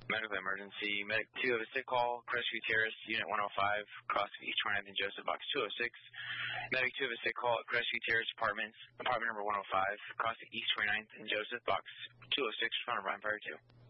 Medical emergency. Medic 2 of a sick call, Crestview Terrace, Unit 105, cross of East 29th and Joseph, Box 206. Medic 2 of a sick call at Crestview Terrace Apartments, apartment number 105, cross of East 29th and Joseph, Box 206, responder Brian Fire 2.